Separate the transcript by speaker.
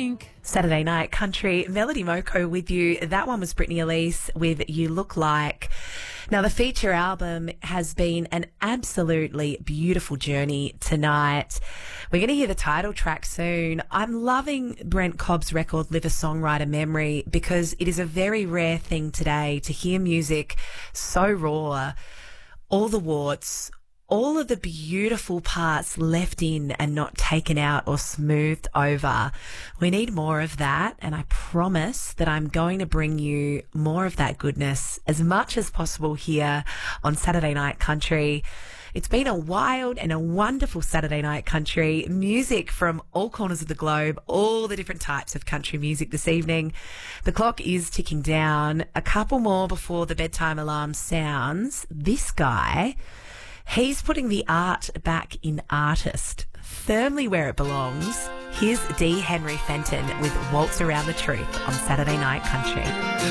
Speaker 1: think.
Speaker 2: Saturday Night Country, Melody Moko with you. That one was Brittany Elise with You Look Like. Now, the feature album has been an absolutely beautiful journey tonight. We're going to hear the title track soon. I'm loving Brent Cobb's record, Live a Songwriter Memory, because it is a very rare thing today to hear music so raw, all the warts, all of the beautiful parts left in and not taken out or smoothed over. We need more of that, and I promise that I'm going to bring you more of that goodness as much as possible here on Saturday Night Country. It's been a wild and a wonderful Saturday Night Country. Music from all corners of the globe, all the different types of country music this evening. The clock is ticking down. A couple more before the bedtime alarm sounds. This guy, he's putting the art back in artist, firmly where it belongs. Here's D. Henry Fenton with Waltz Around the Truth on Saturday Night Country.